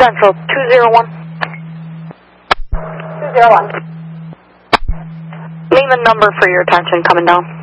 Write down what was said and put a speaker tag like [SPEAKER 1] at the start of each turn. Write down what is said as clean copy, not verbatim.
[SPEAKER 1] Central 201.
[SPEAKER 2] 201.
[SPEAKER 1] Name and number for your attention coming down.